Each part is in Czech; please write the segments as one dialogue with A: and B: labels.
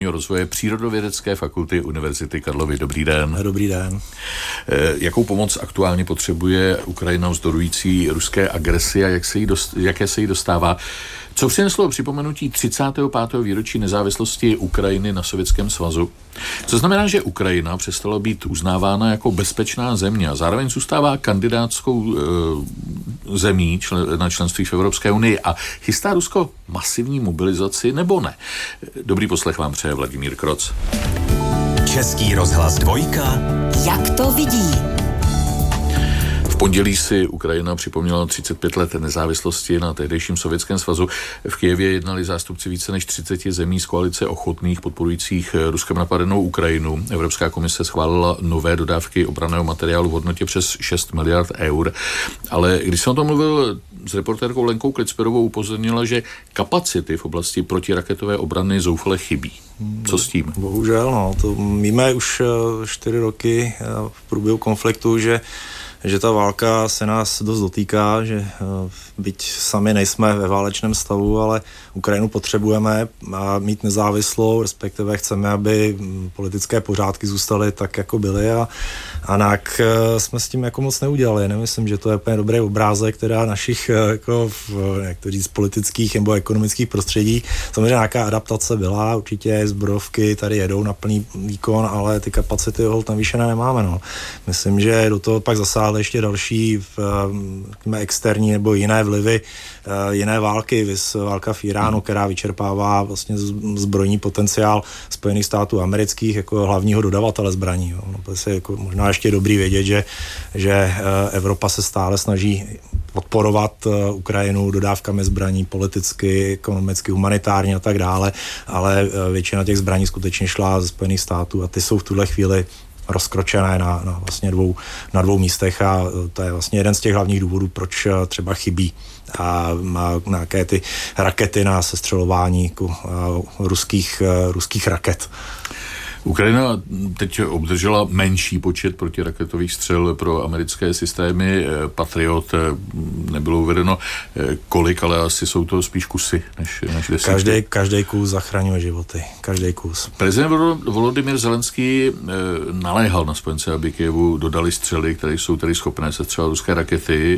A: rozvoje Přírodovědecké fakulty Univerzity Karlovy. Dobrý den.
B: Dobrý den.
A: Jakou pomoc aktuálně potřebuje Ukrajina vzdorující ruské agresi a jaké se jí dostává? Co přineslo připomenutí 35. výročí nezávislosti Ukrajiny na Sovětském svazu? Co znamená, že Ukrajina přestala být uznávána jako bezpečná země a zároveň zůstává kandidátskou zemí na členství v Evropské unii a chystá Rusko masivní mobilizaci nebo ne? Dobrý poslech vám přeje Vladimír Kroc.
C: Český rozhlas Dvojka.
D: Jak to vidí?
A: V pondělí si Ukrajina připomněla 35 let nezávislosti na tehdejším Sovětském svazu. V Kyjevě jednali zástupci více než 30 zemí z koalice ochotných podporujících Ruskem napadenou Ukrajinu. Evropská komise schválila nové dodávky obranného materiálu v hodnotě přes 6 miliard eur. Ale když jsem o tom mluvil s reportérkou Lenkou Klicperovou, upozornila, že kapacity v oblasti protiraketové obrany zoufale chybí. Co s tím?
B: Bohužel, to víme už 4 roky v průběhu konfliktu, že ta válka se nás dost dotýká, že byť sami nejsme ve válečném stavu, ale Ukrajinu potřebujeme a mít nezávislou, respektive chceme, aby politické pořádky zůstaly tak, jako byly a jinak jsme s tím jako moc neudělali. Nemyslím, že to je úplně dobrý obrázek, teda našich jak to říct, politických nebo ekonomických prostředí. Samozřejmě nějaká adaptace byla, určitě zbrojovky tady jedou na plný výkon, ale ty kapacity holt navýšené nemáme. Myslím, že do toho pak zasáhly ještě další externí nebo jiné vlivy, jiné války, válka v Iránu, která vyčerpává vlastně zbrojní potenciál Spojených států amerických jako hlavního dodavatele zbraní. To je jako možná ještě dobrý vědět, že Evropa se stále snaží podporovat Ukrajinu dodávkami zbraní politicky, ekonomicky, humanitárně a tak dále, ale většina těch zbraní skutečně šla ze Spojených států a ty jsou v tuhle chvíli rozkročené na vlastně dvou místech a to je vlastně jeden z těch hlavních důvodů, proč třeba chybí a nějaké ty rakety na sestřelování jako ruských raket.
A: Ukrajina teď obdržela menší počet protiraketových střel pro americké systémy Patriot. Nebylo uvedeno kolik, ale asi jsou to spíš kusy než desítky.
B: Každý kus zachraňuje životy. Každý kus.
A: Prezident Volodymyr Zelenský naléhal na spojence, aby Kyjevu dodali střely, které jsou tedy schopné sestřelat ruské rakety.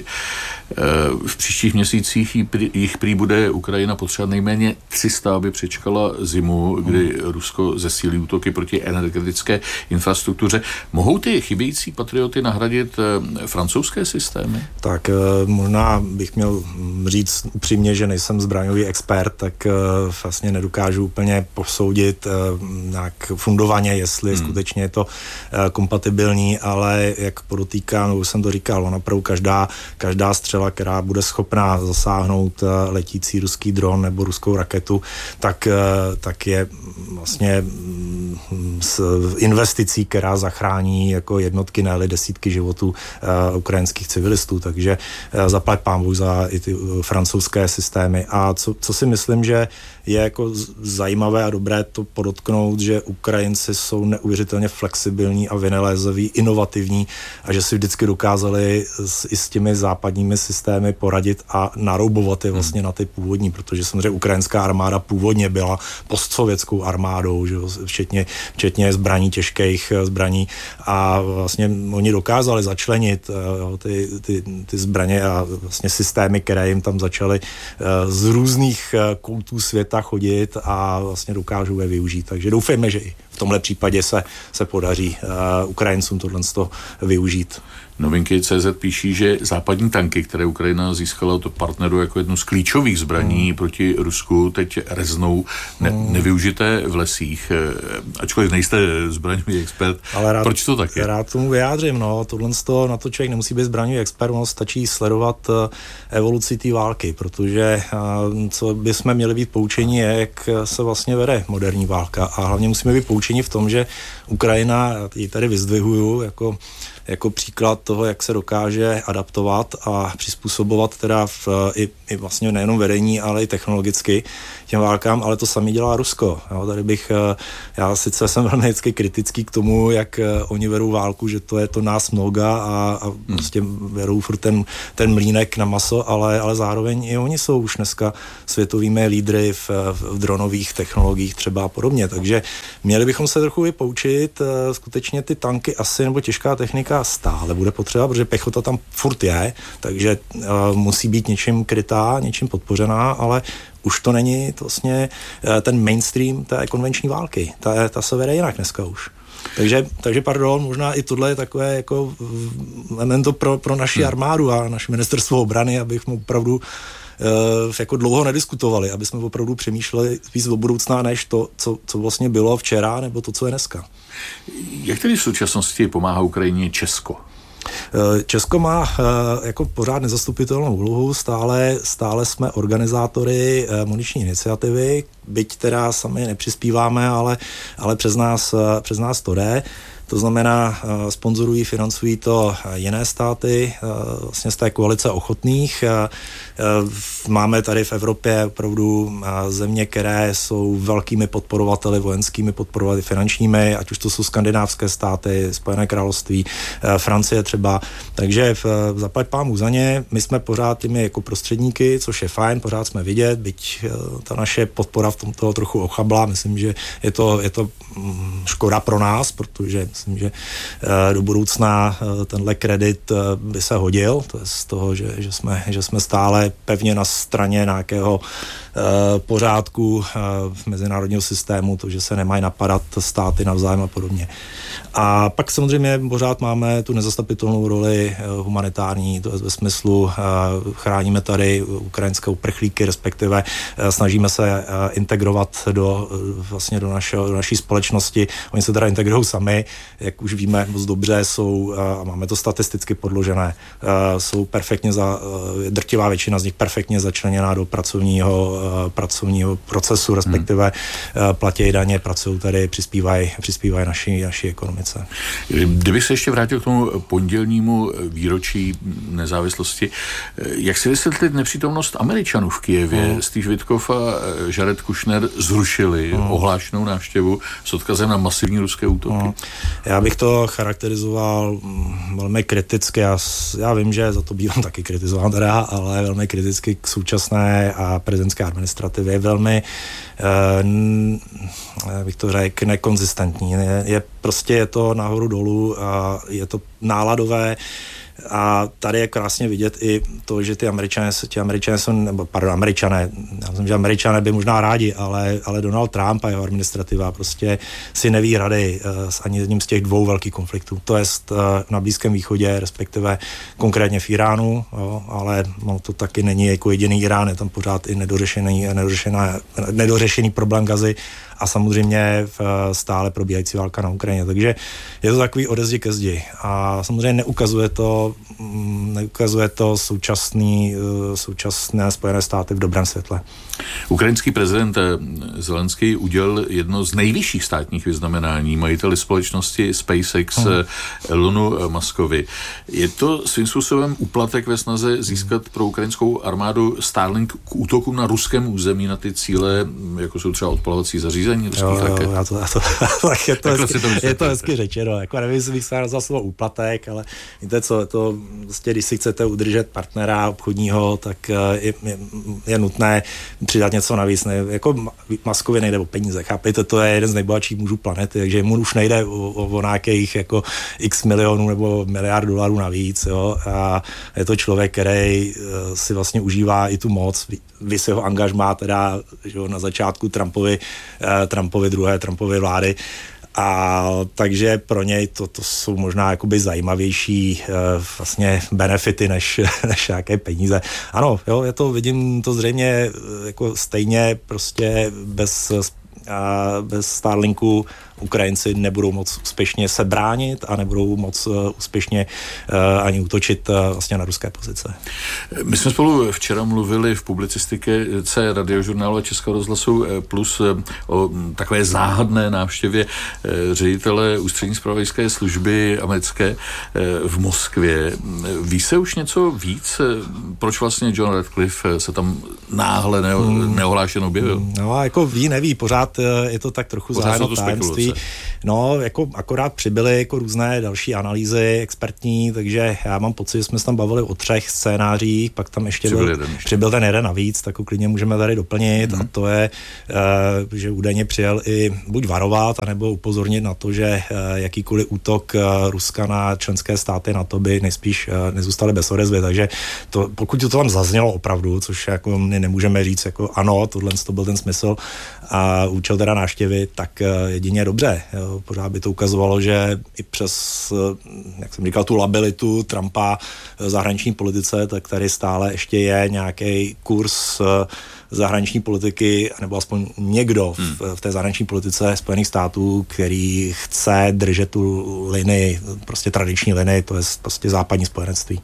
A: V příštích měsících jich prý bude Ukrajina potřebovat nejméně 300, aby přečkala zimu, kdy Rusko zesílí útoky proti energetické infrastruktuře. Mohou ty chybějící patrioty nahradit francouzské systémy?
B: Tak možná bych měl říct upřímně, že nejsem zbraňový expert, tak vlastně nedokážu úplně posoudit nějak fundovaně, jestli skutečně je to kompatibilní, ale jak podotýkám, už jsem to říkal, opravdu každá střela, která bude schopná zasáhnout letící ruský dron nebo ruskou raketu, tak je vlastně s investicí, která zachrání jako jednotky, ne desítky životů ukrajinských civilistů, takže zaplať pánbůh za i ty francouzské systémy. A co si myslím, že je jako zajímavé a dobré to podotknout, že Ukrajinci jsou neuvěřitelně flexibilní a vynalézaví, inovativní a že si vždycky dokázali i s těmi západními systémy poradit a naroubovat je vlastně na ty původní, protože samozřejmě ukrajinská armáda původně byla postsovětskou armádou, že včetně zbraní, těžkých zbraní a vlastně oni dokázali začlenit ty zbraně a vlastně systémy, které jim tam začaly z různých koutů světa chodit a vlastně dokážou je využít. Takže doufejme, že i v tomhle případě se podaří Ukrajincům tohle využít.
A: Novinky CZ píší, že západní tanky, které Ukrajina získala od partnerů jako jednu z klíčových zbraní proti Rusku, teď reznou nevyužité v lesích. Ačkoliv nejste zbraňový expert, ale proč to tak je?
B: Rád tomu vyjádřím. Na to člověk nemusí být zbraňový expert, stačí sledovat evoluci té války, protože co bychom měli být poučení je, jak se vlastně vede moderní válka a hlavně musíme být poučení v tom, že Ukrajina, ji tady vyzdvihuju jako příklad toho, jak se dokáže adaptovat a přizpůsobovat teda i i vlastně nejenom vedení, ale i technologicky těm válkám, ale to samé dělá Rusko. Jo, tady bych, já sice jsem velmi vždycky kritický k tomu, jak oni vedou válku, že to je to nás mnoga a prostě vedou furt ten mlýnek na maso, ale zároveň i oni jsou už dneska světovými lídry v dronových technologiích třeba a podobně, takže měli bychom se trochu i poučit, skutečně ty tanky asi nebo těžká technika stále bude potřeba, protože pěchota tam furt je, takže musí být něčím krytá, něčím podpořená, ale už to není to vlastně ten mainstream té konvenční války. Ta se vede jinak dneska už. Takže pardon, možná i tohle je takové jako memento pro naši armádu a naše ministerstvo obrany, abychom opravdu jako dlouho nediskutovali, aby jsme opravdu přemýšleli víc do budoucna, než to, co vlastně bylo včera, nebo to, co je dneska.
A: Jak tedy v současnosti pomáhá Ukrajině Česko?
B: Česko má jako pořád nezastupitelnou úlohu, stále jsme organizátory muniční iniciativy, byť teda sami nepřispíváme, ale přes nás to jde. To znamená, sponzorují, financují to jiné státy, vlastně z té koalice ochotných. Máme tady v Evropě opravdu země, které jsou velkými podporovateli, vojenskými podporovateli, finančními, ať už to jsou skandinávské státy, Spojené království, Francie třeba. Takže zaplať pámu za ně, my jsme pořád těmi jako prostředníky, což je fajn, pořád jsme vidět, byť ta naše podpora v tomto trochu ochabla. Myslím, že je to škoda pro nás, protože myslím, že do budoucna tenhle kredit by se hodil, to je z toho, že jsme stále pevně na straně nějakého pořádku mezinárodního systému, to, že se nemají napadat státy navzájem a podobně. A pak samozřejmě pořád máme tu nezastupitelnou roli humanitární, to je ve smyslu chráníme tady ukrajinské uprchlíky, respektive snažíme se integrovat do naší společnosti. Oni se teda integrují sami, jak už víme moc dobře, a máme to statisticky podložené, jsou perfektně drtivá většina z nich perfektně začleněná do pracovního procesu, respektive platí daně, pracují tady, přispívají naší ekonomice.
A: Kdybych se ještě vrátil k tomu pondělnímu výročí nezávislosti, jak si vysvětlit nepřítomnost Američanů v Kyjevě? Steve Witkoff a Jared Kushner zrušili ohlášenou návštěvu s odkazem na masivní ruské útoky.
B: Já bych to charakterizoval velmi kriticky. Já vím, že za to bývám taky kritizován teda, ale velmi kriticky k současné a prezidentské administrativě. Velmi, bych to řekl, nekonzistentní. Je to nahoru dolů a je to náladové. A tady je krásně vidět i to, že Američané já myslím, že Američané by možná rádi, ale Donald Trump a jeho administrativa prostě si neví rady s ani jedním z těch dvou velkých konfliktů. To je na Blízkém východě, respektive konkrétně v Iránu, jo, ale to taky není jako jediný Irán, je tam pořád i nedořešený problém Gazy a samozřejmě stále probíhající válka na Ukrajině. Takže je to takový ode zdi ke zdi. A samozřejmě neukazuje to současné Spojené státy v dobrém světle.
A: Ukrajinský prezident Zelenský udělil jedno z nejvyšších státních vyznamenání majiteli společnosti SpaceX Elonu Muskovi. Je to svým způsobem úplatek ve snaze získat pro ukrajinskou armádu Starlink k útokům na ruském území na ty cíle, jako jsou třeba odpalovací zařízení ruských raket?
B: Je to hezky řečeno. Jako nevím, jestli bych se nazval slovo úplatek, ale víte co, to vlastně, když si chcete udržet partnera obchodního, tak je nutné přidat něco navíc. Jako Muskovi nejde o peníze, chápejte, to je jeden z nejbohatších mužů planety, takže mu už nejde o nějakých jako x milionů nebo miliard dolarů navíc, jo, a je to člověk, který si vlastně užívá i tu moc, vy se ho angažmá teda, že na začátku Trumpovy vlády. A takže pro něj to jsou možná jakoby zajímavější vlastně benefity než nějaké peníze. Ano, jo, vidím to zřejmě jako stejně prostě bez Starlinku Ukrajinci nebudou moc úspěšně se bránit a nebudou moc úspěšně ani útočit vlastně na ruské pozice.
A: My jsme spolu včera mluvili v publicistice Radiožurnálu a Českého rozhlasu Plus o takové záhadné návštěvě ředitele ústřední zpravodajské služby americké v Moskvě. Ví se už něco víc? Proč vlastně John Radcliffe se tam náhle neohlášen objevil?
B: No, jako neví, pořád je to tak trochu zájemno tajemství. No, jako akorát přibyly jako různé další analýzy expertní, takže já mám pocit, že jsme se tam bavili o 3 scénářích, pak tam ještě přibyl ten jeden navíc, tak klidně můžeme tady doplnit, a to je, že údajně přijel i buď varovat, anebo upozornit na to, že jakýkoliv útok Ruska na členské státy NATO by nejspíš nezůstaly bez odezvy, takže pokud to tam zaznělo opravdu, což jako nemůžeme říct jako ano, tohle to byl ten smysl a účel teda návštěvy, tak jedině dobře. Jo. Pořád by to ukazovalo, že i přes, jak jsem říkal, tu labilitu Trumpa v zahraniční politice, tak tady stále ještě je nějaký kurz zahraniční politiky, nebo aspoň někdo v té zahraniční politice Spojených států, který chce držet tu linii, prostě tradiční linii, to je prostě západní spojenectví.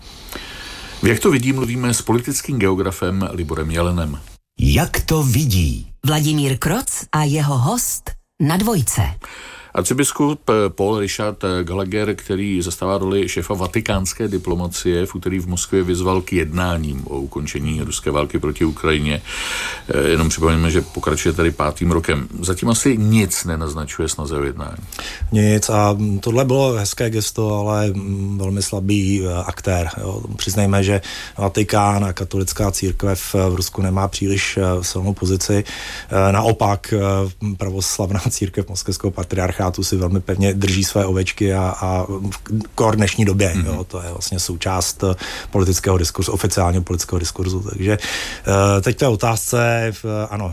A: Jak to vidí, mluvíme s politickým geografem Liborem Jelenem.
C: Jak to vidí?
D: Vladimír Kroc a jeho host na Dvojce.
A: Arcibiskup Paul Richard Gallagher, který zastává roli šéfa vatikánské diplomacie, v úterý v Moskvě vyzval k jednáním o ukončení ruské války proti Ukrajině. Jenom připomeňme, že pokračuje tady 5. rokem. Zatím asi nic nenaznačuje snaze o jednání.
B: Nic a tohle bylo hezké gesto, ale velmi slabý aktér. Jo. Přiznejme, že Vatikán a katolická církev v Rusku nemá příliš silnou pozici. Naopak pravoslavná církev moskevského patriarchátu si velmi pevně drží své ovečky a v dnešní době. Jo, to je vlastně součást politického diskurzu, oficiálního politického diskurzu. Takže teď té otázce, ano,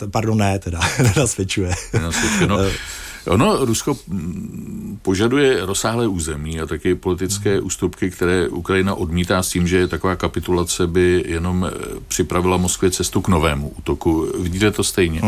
B: nenasvědčuje.
A: No. Ono, Rusko požaduje rozsáhlé území a taky politické ústupky, které Ukrajina odmítá s tím, že taková kapitulace by jenom připravila Moskvě cestu k novému útoku. Vidíte to stejně?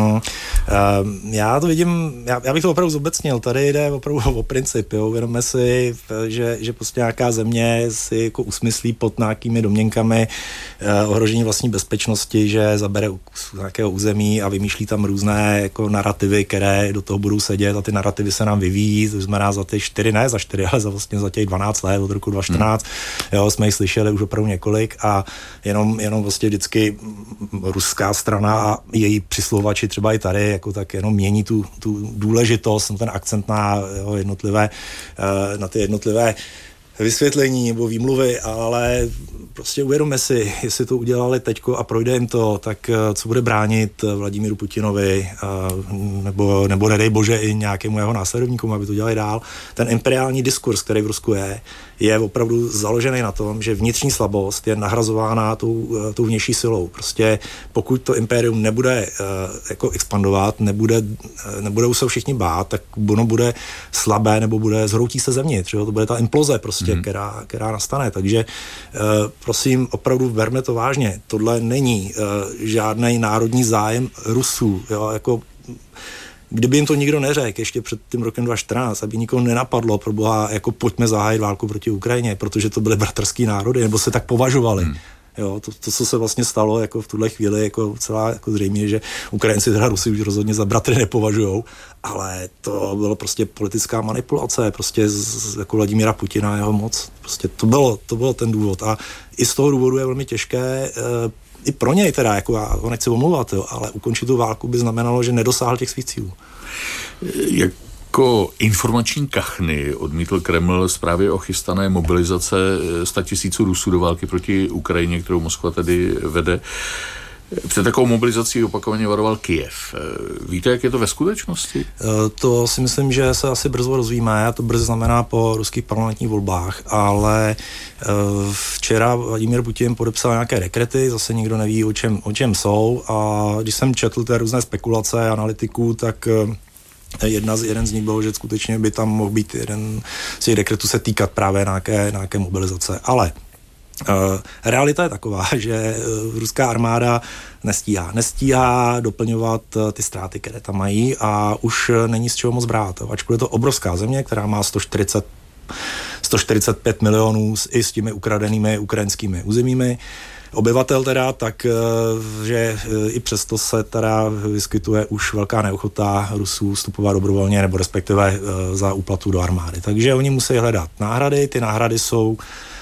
B: Já to vidím, já bych to opravdu zobecnil. Tady jde opravdu o princip. Jo. Uvědomme si, že prostě nějaká země si jako usmyslí pod nějakými domněnkami ohrožení vlastní bezpečnosti, že zabere nějakého území a vymýšlí tam různé jako narrativy, které do toho budou sedět, a ty narrativy se nám vyvíjí, to znamená za ty 4, ale za těch 12 let od roku 2014, jo, jsme jich slyšeli už opravdu několik a jenom vlastně vždycky ruská strana a její přisluhovači třeba i tady, jako tak jenom mění tu důležitost, ten akcent na ty jednotlivé vysvětlení nebo výmluvy, ale prostě uvědomme si, jestli to udělali teďko a projde jim to, tak co bude bránit Vladimíru Putinovi nebo nedej bože i nějakému jeho následovníkům, aby to dělali dál. Ten imperiální diskurs, který v Rusku je opravdu založený na tom, že vnitřní slabost je nahrazována tou vnější silou. Prostě pokud to impérium nebude jako expandovat, nebudou se všichni bát, tak ono bude slabé nebo zhroutí se zevnitř. To bude ta imploze prostě, která nastane. Takže prosím, opravdu berme to vážně. Tohle není žádný národní zájem Rusů. Jo? Jako, kdyby jim to nikdo neřekl ještě před tím rokem 2014, aby nikoho nenapadlo, proboha, jako pojďme zahájit válku proti Ukrajině, protože to byly bratrský národy, nebo se tak považovali. Jo, to, co se vlastně stalo jako v tuhle chvíli, jako celá jako zřejmě, že Ukrajinci teda Rusy už rozhodně za bratry nepovažujou, ale to bylo prostě politická manipulace, prostě jako Vladimíra Putina a jeho moc. Prostě to bylo ten důvod a i z toho důvodu je velmi těžké i pro něj teda, jako já ho nechci omlouvat, jo, ale ukončit tu válku by znamenalo, že nedosáhl těch svých cílů.
A: Jako informační kachny odmítl Kreml zprávy o chystané mobilizace 100 000 Rusů do války proti Ukrajině, kterou Moskva tedy vede. Před takovou mobilizací opakovaně varoval Kyjev. Víte, jak je to ve skutečnosti?
B: To si myslím, že se asi brzo rozvíme, a to brzy znamená po ruských parlamentních volbách, ale včera Vladimír Putin podepsal nějaké dekrety, zase nikdo neví, o čem jsou, a když jsem četl ty různé spekulace analytiků, tak jeden z nich byl, že skutečně by tam mohl být jeden z těch dekretů se týkat právě nějaké mobilizace. Ale Realita je taková, že ruská armáda nestíhá doplňovat ty ztráty, které tam mají a už není z čeho moc brát. Ačkoliv je to obrovská země, která má 145 milionů i s těmi ukradenými ukrajinskými územími obyvatel teda, tak že i přesto se teda vyskytuje už velká neochota Rusů vstupovat dobrovolně nebo respektive za úplatu do armády. Takže oni musí hledat náhrady, ty náhrady jsou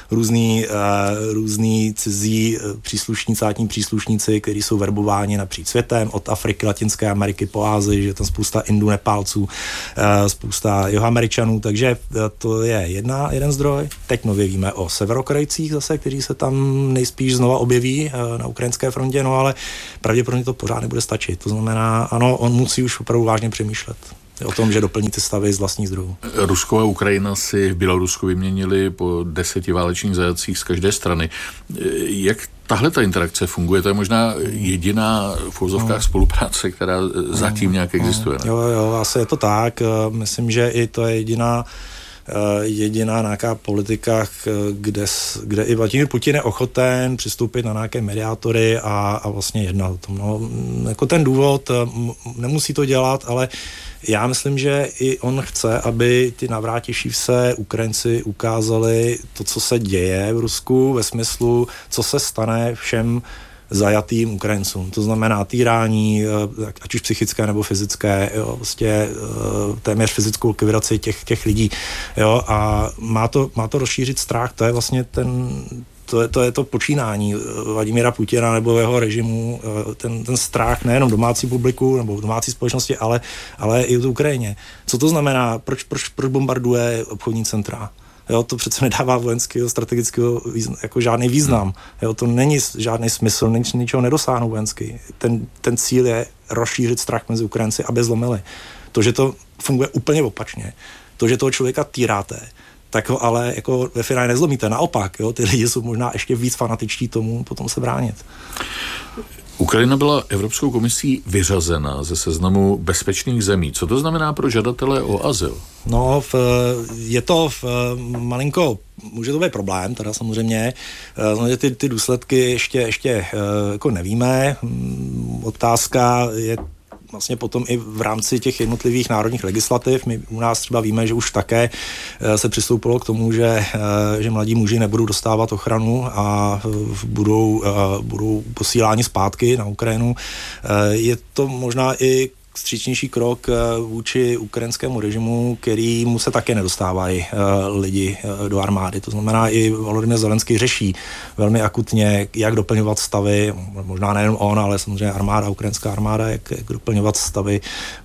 B: různý cizí státní příslušníci, kteří jsou verbováni napříč světem, od Afriky, Latinské Ameriky po Asii, že tam spousta Indů, Nepálců, spousta Jihoameričanů, takže to je jeden zdroj. Teď nově víme o Severokorejcích zase, kteří se tam nejspíš znova objeví na ukrajinské frontě, no ale pravděpodobně to pořád nebude stačit. To znamená, ano, on musí už opravdu vážně přemýšlet o tom, že doplní ty stavy z vlastních zdrojů.
A: Rusko a Ukrajina si v Bělorusku vyměnili po 10 válečných zajatcích z každé strany. Jak tahle ta interakce funguje? To je možná jediná v uvozovkách spolupráce, která zatím nějak existuje. Ne?
B: Jo, asi je to tak. Myslím, že i to je jediná nějaká politika, kde i Vladimír Putin je ochoten přistoupit na nějaké mediátory a vlastně jednat o tom. No, jako ten důvod, nemusí to dělat, ale já myslím, že i on chce, aby ty navrátivší se Ukrajinci ukázali to, co se děje v Rusku, ve smyslu, co se stane všem zajatým Ukrajincům. To znamená týrání, ať už psychické nebo fyzické, jo, vlastně téměř fyzickou likvidaci těch lidí. Jo, a má to rozšířit strach, to je vlastně to je to počínání Vladimíra Putina nebo jeho režimu, ten strach nejenom domácí publiku nebo domácí společnosti, ale i v Ukrajině. Co to znamená? Proč bombarduje obchodní centra? Jo, to přece nedává vojenského, strategického jako žádný význam. Jo, to není žádný smysl, ničeho nedosáhnou vojensky. Ten cíl je rozšířit strach mezi Ukrajinci, aby zlomili. To, že to funguje úplně opačně, to, že toho člověka týráte, tak ho ale jako ve finále nezlomíte. Naopak, jo, ty lidi jsou možná ještě víc fanatičtí tomu potom se bránit.
A: Ukrajina byla Evropskou komisí vyřazena ze seznamu bezpečných zemí. Co to znamená pro žadatele o azyl?
B: No, je to malinko, může to být problém, teda samozřejmě. Ty důsledky ještě jako nevíme. Otázka je vlastně potom i v rámci těch jednotlivých národních legislativ. My u nás třeba víme, že už také se přistoupilo k tomu, že mladí muži nebudou dostávat ochranu a budou posíláni zpátky na Ukrajinu. Je to možná i vstřícnější krok vůči ukrajinskému režimu, kterýmu se také nedostávají lidi do armády. To znamená, i Volodymyr Zelenský řeší velmi akutně, jak doplňovat stavy, možná nejen on, ale samozřejmě armáda, ukrajinská armáda, jak doplňovat stavy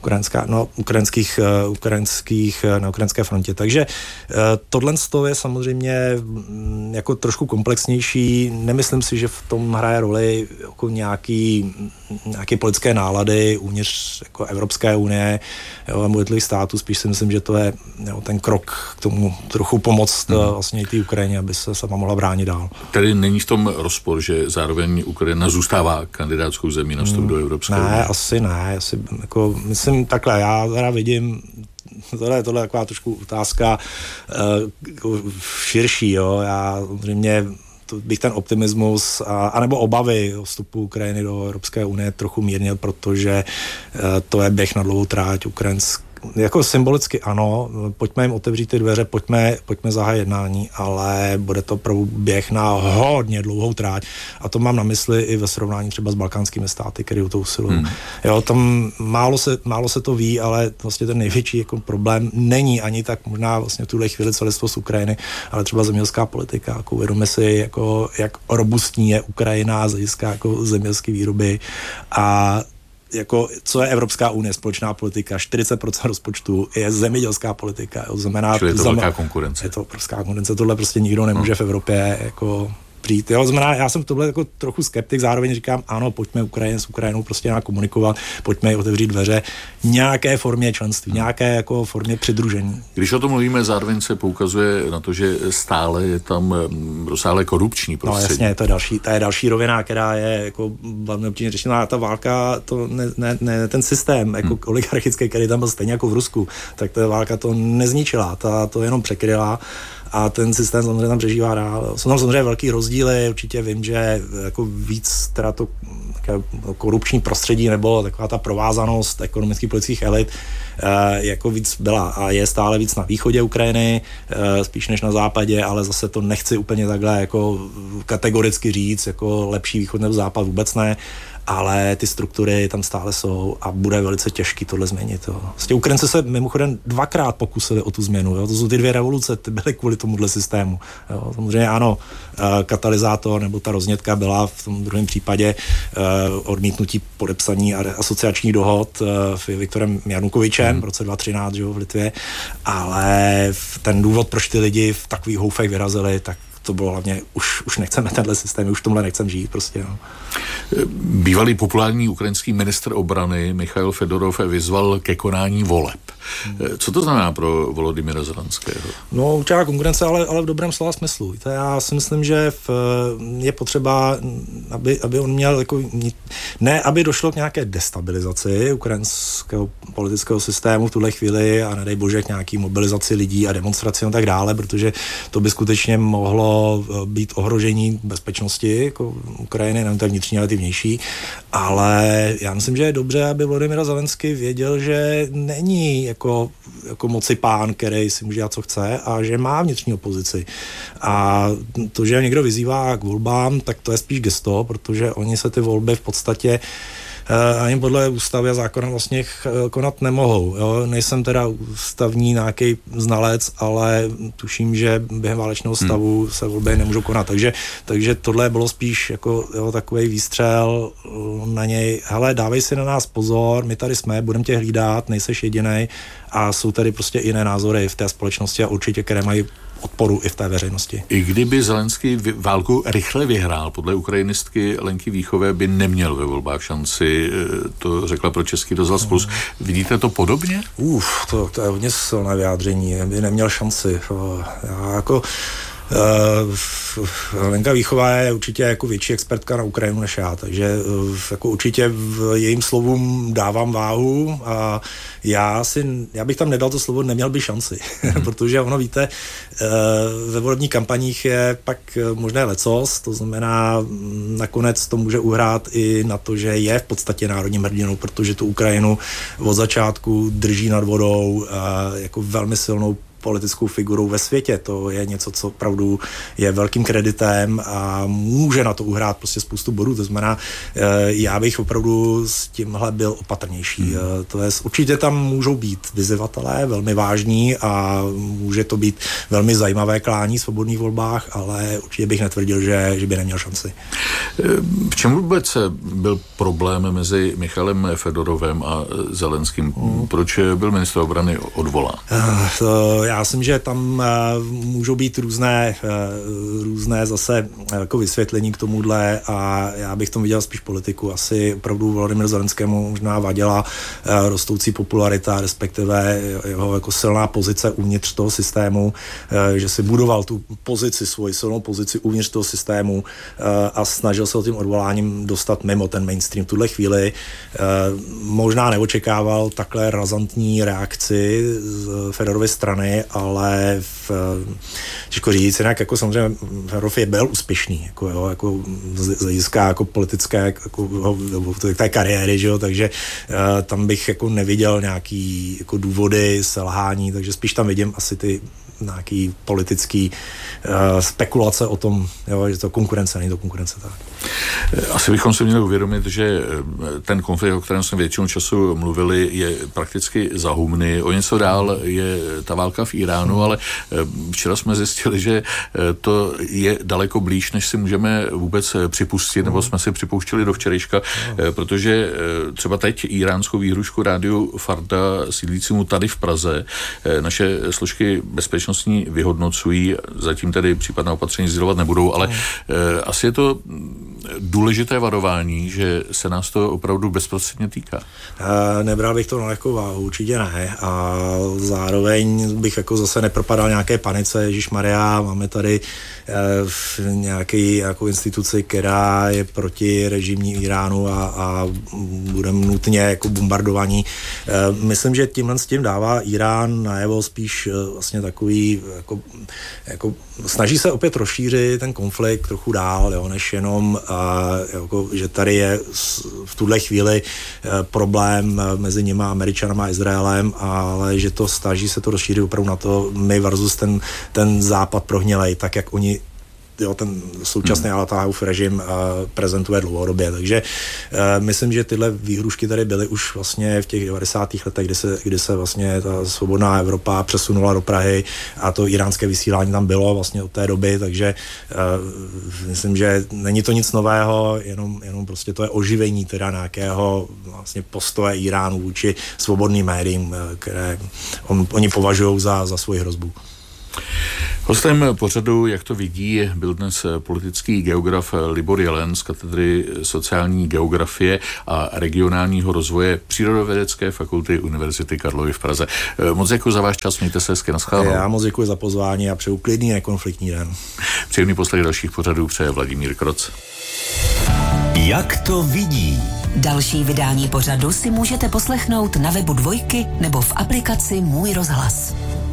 B: na ukrajinské frontě. Takže tohle je samozřejmě jako trošku komplexnější. Nemyslím si, že v tom hraje roli jako nějaký politické nálady uvnitř jako Evropské unie a jednotlivých států. Spíš si myslím, že to je ten krok k tomu trochu pomoct vlastně i té Ukrajině, aby se sama mohla bránit dál.
A: Tedy není v tom rozpor, že zároveň Ukrajina zůstává kandidátskou zemí na vstup do Evropské unie?
B: Ne, asi ne. Jako, myslím takhle, já teda vidím, tohle je taková trošku otázka širší, jo. Já samozřejmě bych ten optimismus anebo obavy o vstupu Ukrajiny do Evropské unie trochu mírnil, protože to je běh na dlouhou tráť jako symbolicky ano, pojďme jim otevřít ty dveře, pojďme zahájit jednání, ale bude to běh na hodně dlouhou tráť a to mám na mysli i ve srovnání třeba s balkánskými státy, které o to usilují. Jo, tam málo se to ví, ale vlastně ten největší jako problém není ani tak možná vlastně v tuhle chvíli celistvost Ukrajiny, ale třeba zemědělská politika. Jako uvědomme si, jako, jak robustní je Ukrajina z hlediska jako zemědělské výroby a jako, co je Evropská unie, společná politika, 40% rozpočtu je zemědělská politika. Znamená,
A: čili je to velká konkurence.
B: Je to obrovská konkurence, tohle prostě nikdo nemůže v Evropě jako přijít. Jo, znamená, já jsem tohle jako trochu skeptik, zároveň říkám, ano, pojďme s Ukrajinou prostě nějak komunikovat, pojďme otevřít dveře nějaké formě členství, nějaké jako formě přidružení.
A: Když o tom mluvíme, zároveň se poukazuje na to, že stále je tam rozsáhlé korupční prostředí.
B: No jasně, to je další rovina, která je jako velmi obtížně řešená. Ta válka, to ne ten systém jako oligarchický, který tam byl stejně jako v Rusku, tak ta válka to nezničila, to jenom překryla a ten systém samozřejmě tam přežívá dál. Jsou tam samozřejmě velký rozdíly, určitě vím, že jako víc teda to korupční prostředí nebo taková ta provázanost ekonomických politických elit jako víc byla a je stále víc na východě Ukrajiny, spíš než na západě, ale zase to nechci úplně takhle jako kategoricky říct, jako lepší východ nebo západ, vůbec ne, ale ty struktury tam stále jsou a bude velice těžký tohle změnit. Jo. Vlastně Ukrajinci se mimochodem 2krát pokusili o tu změnu. Jo. To jsou ty 2 revoluce, ty byly kvůli tomuhle systému. Jo. Samozřejmě ano, katalyzátor nebo ta roznětka byla v tom druhém případě odmítnutí podepsaní asociačních dohod Viktorem Janukovičem v roce 2013, že jo, v Litvě, ale ten důvod, proč ty lidi v takových houfech vyrazili, tak to bylo hlavně, už nechceme tenhle systém, už v tomhle nechcem žít prostě. No.
A: Bývalý populární ukrajinský ministr obrany Michail Fedorov vyzval ke konání voleb. Co to znamená pro Volodymyra Zelenského?
B: No, určitá konkurence, ale v dobrém slova smyslu. Víte, já si myslím, že je potřeba, aby on měl jako, ne, aby došlo k nějaké destabilizaci ukrajinského politického systému v tuhle chvíli a nedej bože k nějaký mobilizaci lidí a demonstraci a tak dále, protože to by skutečně mohlo být ohrožení bezpečnosti jako Ukrajiny, nevím, to vnitřní, ale ty vnější, ale já myslím, že je dobře, aby Volodymyr Zelenský věděl, že není jako moci pán, který si může dělat, co chce a že má vnitřní opozici. A to, že někdo vyzývá k volbám, tak to je spíš gesto, protože oni se ty volby v podstatě ani podle ústavy a zákona vlastně konat nemohou. Jo? Nejsem teda ústavní nějaký znalec, ale tuším, že během válečného stavu se volby nemůžou konat. Takže tohle bylo spíš jako takový výstřel na něj. Hele, dávej si na nás pozor, my tady jsme, budeme tě hlídat, nejseš jedinej a jsou tady prostě jiné názory v té společnosti a určitě, které mají odporu i v té veřejnosti.
A: I kdyby Zelenský válku rychle vyhrál, podle ukrajinistky Lenky Víchové by neměl ve volbách šanci, to řekla pro Český rozhlas Plus. Vidíte to podobně?
B: To je hodně silné vyjádření, by neměl šanci. Já jako Lenka Víchová je určitě jako větší expertka na Ukrajinu než já, takže jako určitě v jejím slovům dávám váhu a já bych tam nedal to slovo neměl by šanci, protože ono, víte, ve volebních kampaních je pak možné lecos, to znamená nakonec to může uhrát i na to, že je v podstatě národním hrdinou, protože tu Ukrajinu od začátku drží nad vodou jako velmi silnou politickou figurou ve světě. To je něco, co opravdu je velkým kreditem a může na to uhrát prostě spoustu bodů. To znamená, já bych opravdu s tímhle byl opatrnější. To je, určitě tam můžou být vyzývatelé, velmi vážní a může to být velmi zajímavé klání v svobodných volbách, ale určitě bych netvrdil, že by neměl šanci.
A: V čem vůbec byl problém mezi Michailem Fedorovem a Zelenským? Proč byl ministr obrany odvolán?
B: Já myslím, že tam můžou být různé zase jako vysvětlení k tomuhle a já bych tom viděl spíš politiku. Asi opravdu Volodymyru Zelenskému možná vadila rostoucí popularita, respektive jeho jako silná pozice uvnitř toho systému, že si budoval tu pozici, svoji silnou pozici uvnitř toho systému a snažil se o tím odvoláním dostat mimo ten mainstream. V tuhle chvíli možná neočekával takhle razantní reakci z Fedorovy strany, ale těžko říct, jinak jako samozřejmě Fedorov byl úspěšný, jako z hlediska jako politické té kariéry, že jo, takže tam bych jako neviděl nějaký jako důvody selhání, takže spíš tam vidím asi ty nějaký politický spekulace o tom, jo, že to konkurence, není to konkurence. Tak.
A: Asi bychom si měli uvědomit, že ten konflikt, o kterém jsme většinou času mluvili, je prakticky zahumný. O něco dál je ta válka v Iránu, ale včera jsme zjistili, že to je daleko blíž, než si můžeme vůbec připustit, nebo jsme si připouštěli do včerejška, protože třeba teď iránskou výhrušku rádiu Farda sídlícímu tady v Praze naše složky bezpečnostní vyhodnocují, zatím tedy případná opatření sdělovat nebudou, ale asi je to důležité varování, že se nás to opravdu bezprostředně týká?
B: Nebral bych to na lehkou váhu, určitě ne. A zároveň bych jako zase nepropadal nějaké panice. Ježišmarja, máme tady nějakou instituci, která je proti režimní Iránu a budeme nutně jako bombardovaní. Myslím, že tímhle s tím dává Irán najevo spíš vlastně takový jako snaží se opět rozšířit ten konflikt trochu dál, jo, než jenom jako, že tady je v tuhle chvíli problém mezi nimi, Američanama a Izraelem, ale že to snaží se to rozšířit opravdu na to my versus ten západ prohnilej, tak jak oni ten současný Al-Tahův režim prezentuje dlouhodobě. Takže myslím, že tyhle výhrušky tady byly už vlastně v těch 90. letech, kdy se vlastně ta svobodná Evropa přesunula do Prahy a to iránské vysílání tam bylo vlastně od té doby, takže myslím, že není to nic nového, jenom prostě to je oživení teda nějakého vlastně postoje Iránu vůči svobodným médiím, které oni považují za svoji hrozbu.
A: Hostem pořadu, jak to vidí, byl dnes politický geograf Libor Jelen z katedry sociální geografie a regionálního rozvoje Přírodovědecké fakulty Univerzity Karlovy v Praze. Moc děkuji za váš čas, mějte se hezky, naschledanou.
B: Já moc děkuji za pozvání a přeju klidný, nekonfliktní den.
A: Příjemný poslech dalších pořadů přeje Vladimír Kroc.
C: Jak to vidí?
D: Další vydání pořadu si můžete poslechnout na webu Dvojky nebo v aplikaci Můj rozhlas.